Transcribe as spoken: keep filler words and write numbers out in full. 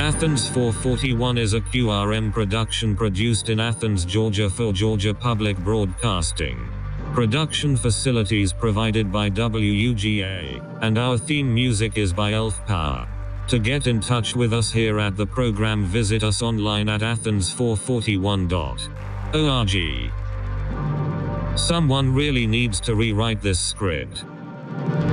Athens four forty-one is a Q R M production produced in Athens, Georgia for Georgia Public Broadcasting. Production facilities provided by W U G A, and our theme music is by Elf Power. To get in touch with us here at the program, visit us online at athens four forty-one dot org. Someone really needs to rewrite this script.